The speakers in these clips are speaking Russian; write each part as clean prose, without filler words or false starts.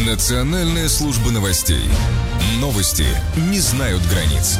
Национальная служба новостей. Новости не знают границ.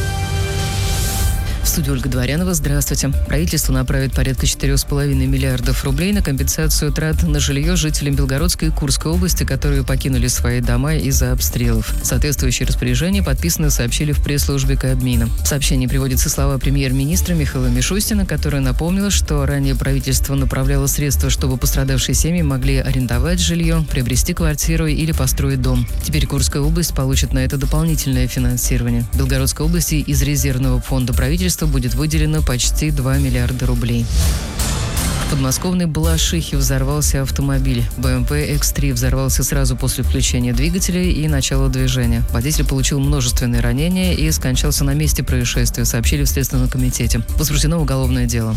В студии Ольга Дворянова. Здравствуйте. Правительство направит порядка 4,5 миллиардов рублей на компенсацию трат на жилье жителям Белгородской и Курской области, которые покинули свои дома из-за обстрелов. Соответствующие распоряжения подписаны, сообщили в пресс-службе Кабмина. В сообщении приводятся слова премьер-министра Михаила Мишустина, которая напомнила, что ранее правительство направляло средства, чтобы пострадавшие семьи могли арендовать жилье, приобрести квартиру или построить дом. Теперь Курская область получит на это дополнительное финансирование. В Белгородской области из резервного фонда правительства будет выделено почти 2 миллиарда рублей. В подмосковной Балашихе взорвался автомобиль. БМВ X3 взорвался сразу после включения двигателя и начала движения. Водитель получил множественные ранения и скончался на месте происшествия, сообщили в Следственном комитете. Возбуждено уголовное дело.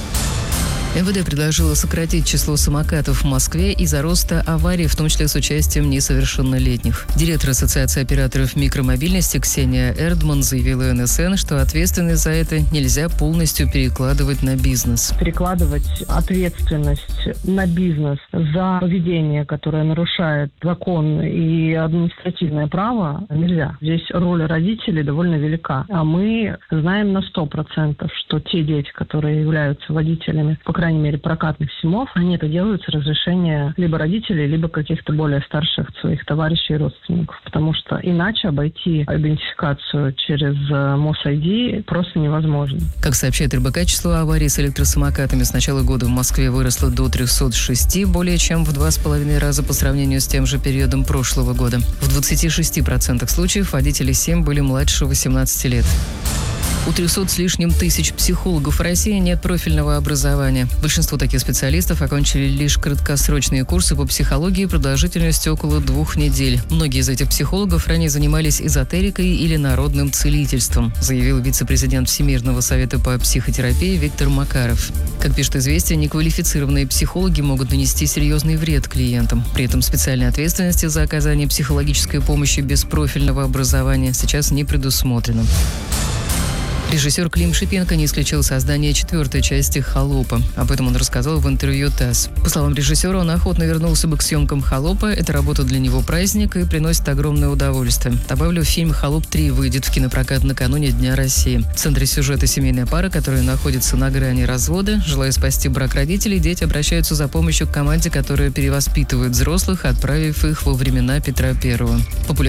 МВД предложило сократить число самокатов в Москве из-за роста аварий, в том числе с участием несовершеннолетних. Директор Ассоциации операторов микромобильности Ксения Эрдман заявила НСН, что ответственность за это нельзя полностью перекладывать на бизнес. Перекладывать ответственность на бизнес за поведение, которое нарушает закон и административное право, нельзя. Здесь роль родителей довольно велика. А мы знаем на 100%, что те дети, которые являются водителями, по крайней мере, прокатных СИМов, они это делают с разрешения либо родителей, либо каких-то более старших своих товарищей и родственников. Потому что иначе обойти идентификацию через МОС-ID просто невозможно. Как сообщает РБК, число аварий с электросамокатами с начала года в Москве выросло до 306, более чем в 2,5 раза по сравнению с тем же периодом прошлого года. В 26% случаев водители СИМ были младше 18 лет. У 300 с лишним тысяч психологов в России нет профильного образования. Большинство таких специалистов окончили лишь краткосрочные курсы по психологии продолжительностью около 2 недель. Многие из этих психологов ранее занимались эзотерикой или народным целительством, заявил вице-президент Всемирного совета по психотерапии Виктор Макаров. Как пишет «Известия», неквалифицированные психологи могут нанести серьезный вред клиентам. При этом специальной ответственности за оказание психологической помощи без профильного образования сейчас не предусмотрено. Режиссер Клим Шипенко не исключил создание 4-й части «Холопа». Об этом он рассказал в интервью ТАСС. По словам режиссера, он охотно вернулся бы к съемкам «Холопа». Эта работа для него праздник и приносит огромное удовольствие. Добавлю, фильм «Холоп 3» выйдет в кинопрокат накануне Дня России. В центре сюжета семейная пара, которая находится на грани развода. Желая спасти брак родителей, дети обращаются за помощью к команде, которая перевоспитывает взрослых, отправив их во времена Петра I.